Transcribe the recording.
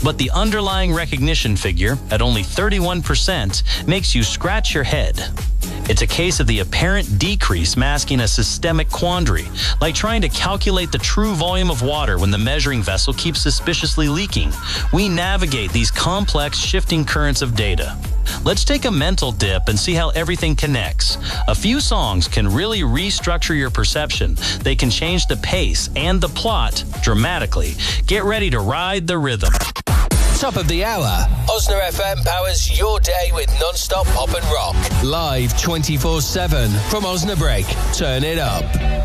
But the underlying recognition figure, at only 31%, makes you scratch your head. It's a case of the apparent decrease masking a systemic quandary, like trying to calculate the true volume of water when the measuring vessel keeps suspiciously leaking. We navigate these complex, shifting currents of data. Let's take a mental dip and see how everything connects. A few songs can really restructure your perception. They can change the pace and the plot dramatically. Get ready to ride the rhythm. Top of the hour. Osna FM powers your day with non-stop pop and rock. Live 24/7 from Osnabrück. Turn it up.